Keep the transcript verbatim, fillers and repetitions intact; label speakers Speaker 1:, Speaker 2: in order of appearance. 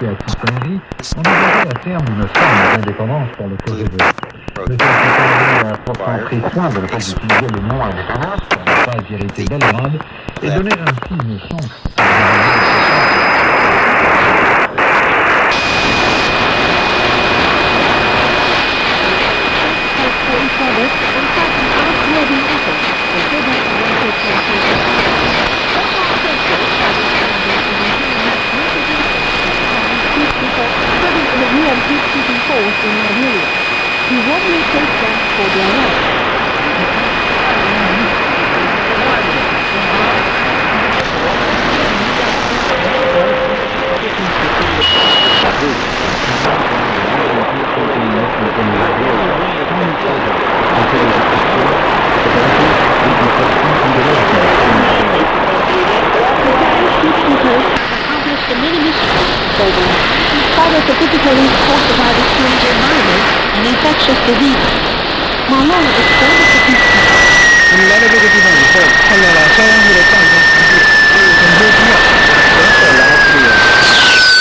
Speaker 1: associé à Tipperary, envisageait à terme une forme d'indépendance pour le Kosovo. Le Tipperary a pourtant pris soin de ne pas utiliser le nom indépendance pour ne pas hériter Belgrade et donner ainsi une chance à
Speaker 2: He warmly takes them for their life. Accomplished the many missions program. Despite a particularly fortified extreme environment and infectious diseases. Ma allora, è quello che ti sta.
Speaker 3: Non è che ti fanno, poi, allora,